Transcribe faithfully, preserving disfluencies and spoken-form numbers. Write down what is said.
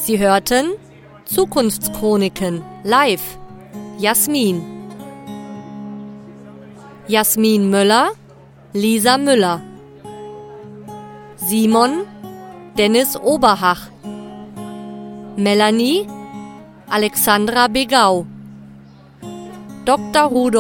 Sie hörten Zukunftschroniken live. Jasmin. Jasmin Möller, Lisa Müller. Simon, Dennis Oberhach. Melanie, Alexandra Begau. Doktor Rudolf